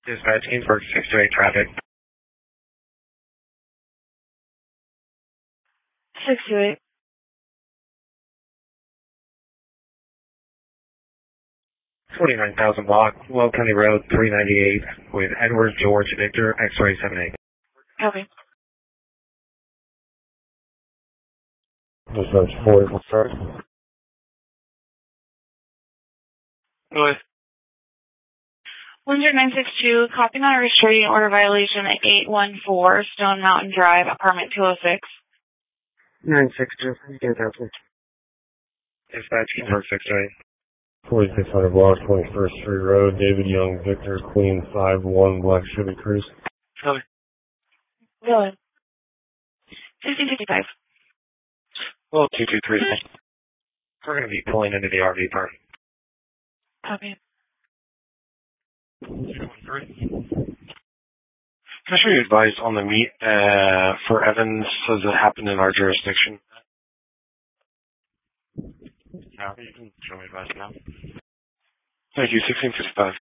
Dispatch, Kingsburg 628 traffic. 628. 49,000 block, Will County Road 398 with Edward George Victor, X-ray 78. Copy. Dispatch 4, we'll start. Go ahead. 10962, copy not a restraining order violation at 814 Stone Mountain Drive, apartment 206. 962, you can cancel. Dispatch, Kingsburg 628. 4600 block, 21st Street Road, David Young, Victor, Queen 51, Black Chevy Cruise. Copy. Go ahead. 1555. Well, 223. We're going to be pulling into the RV park. Copy. 213. Can I show you advice on the meet for Evans? Says it happened in our jurisdiction. Now, you can show me advice now. Thank you, 1655.